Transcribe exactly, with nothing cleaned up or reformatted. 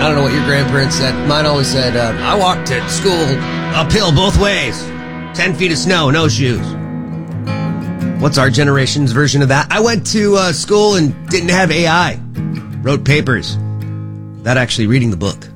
I don't know what your grandparents said. Mine always said, uh, I walked to school uphill both ways. Ten feet of snow, no shoes. What's our generation's version of that? I went to uh, school and didn't have A I. Wrote papers without actually reading the book.